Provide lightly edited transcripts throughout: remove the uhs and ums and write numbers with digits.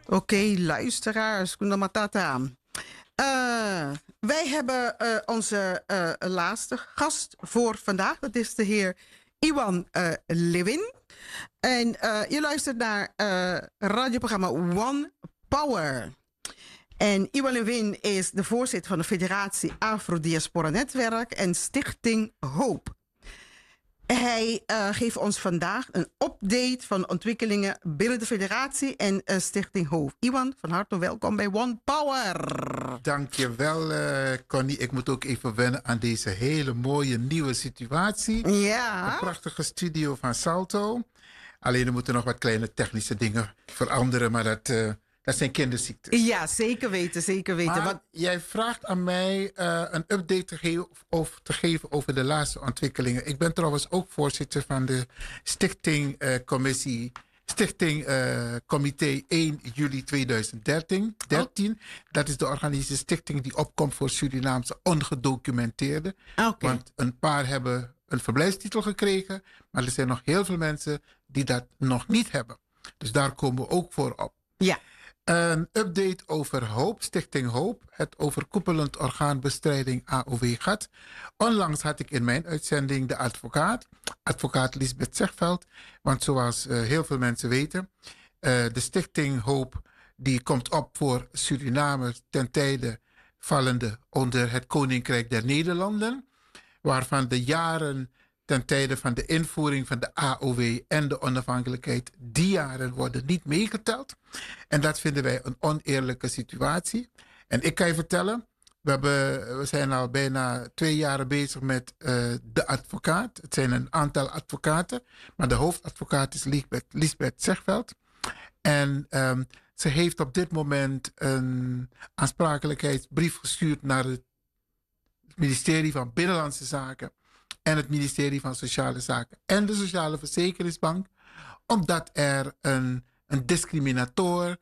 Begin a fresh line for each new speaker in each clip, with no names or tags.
Oké, luisteraars, Kuna Matata. Wij hebben onze laatste gast voor vandaag. Dat is de heer Iwan Lewin. En je luistert naar radioprogramma One Power. En Iwan Lewin is de voorzitter van de Federatie Afro-Diaspora Netwerk en Stichting Hoop. Hij geeft ons vandaag een update van ontwikkelingen binnen de federatie en Stichting Hoop. Iwan, van harte welkom bij One Power.
Dankjewel, Connie. Ik moet ook even wennen aan deze hele mooie nieuwe situatie.
Ja.
Een prachtige studio van Salto. Alleen er moeten nog wat kleine technische dingen veranderen, maar dat zijn kinderziektes.
Ja, zeker weten, zeker weten.
Maar jij vraagt aan mij een update te geven over de laatste ontwikkelingen. Ik ben trouwens ook voorzitter van de Stichting Comité 1 juli 2013. Dat is de organische stichting die opkomt voor Surinaamse ongedocumenteerden.
Okay.
Want een paar hebben een verblijfstitel gekregen, maar er zijn nog heel veel mensen die dat nog niet hebben. Dus daar komen we ook voor op.
Ja.
Een update over Hoop, Stichting Hoop, het overkoepelend orgaan bestrijding AOW-gat. Onlangs had ik in mijn uitzending de advocaat Lisbeth Zegveld. Want zoals heel veel mensen weten, de Stichting Hoop die komt op voor Surinamers ten tijde vallende onder het Koninkrijk der Nederlanden. Waarvan de jaren ten tijde van de invoering van de AOW en de onafhankelijkheid, die jaren worden niet meegeteld. En dat vinden wij een oneerlijke situatie. En ik kan je vertellen, we zijn al bijna 2 jaar bezig met de advocaat. Het zijn een aantal advocaten, maar de hoofdadvocaat is Lisbeth Zegveld. En ze heeft op dit moment een aansprakelijkheidsbrief gestuurd naar het ministerie van Binnenlandse Zaken en het ministerie van Sociale Zaken en de Sociale Verzekeringsbank, omdat er een discriminator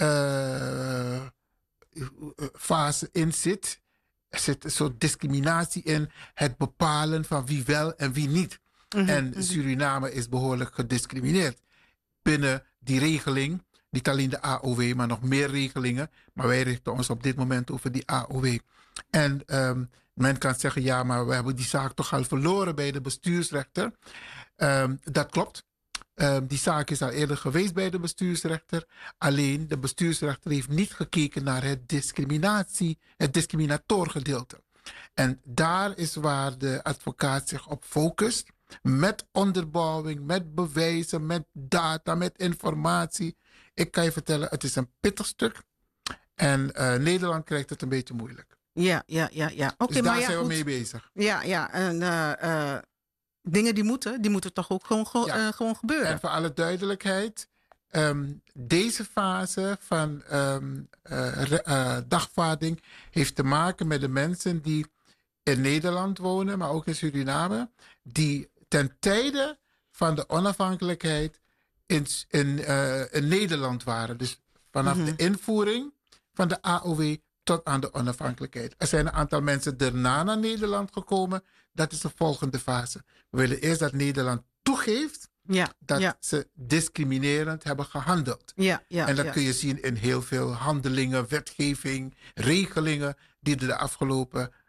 fase in zit. Er zit een soort discriminatie in het bepalen van wie wel en wie niet. En Suriname is behoorlijk gediscrimineerd binnen die regeling. Niet alleen de AOW, maar nog meer regelingen. Maar wij richten ons op dit moment over die AOW. En men kan zeggen, ja, maar we hebben die zaak toch al verloren bij de bestuursrechter. Dat klopt. Die zaak is al eerder geweest bij de bestuursrechter. Alleen de bestuursrechter heeft niet gekeken naar het discriminatorgedeelte. En daar is waar de advocaat zich op focust. Met onderbouwing, met bewijzen, met data, met informatie. Ik kan je vertellen, het is een pittig stuk. En Nederland krijgt het een beetje moeilijk.
Ja. Okay,
dus daar
maar
zijn we mee bezig.
Ja. En dingen die moeten toch ook gewoon gebeuren.
En voor alle duidelijkheid, deze fase van dagvaarding heeft te maken met de mensen die in Nederland wonen, maar ook in Suriname, die ten tijde van de onafhankelijkheid in Nederland waren. Dus vanaf de invoering van de AOW tot aan de onafhankelijkheid. Er zijn een aantal mensen daarna naar Nederland gekomen. Dat is de volgende fase. We willen eerst dat Nederland toegeeft dat ze discriminerend hebben gehandeld. En dat kun je zien in heel veel handelingen, wetgeving, regelingen die er de afgelopen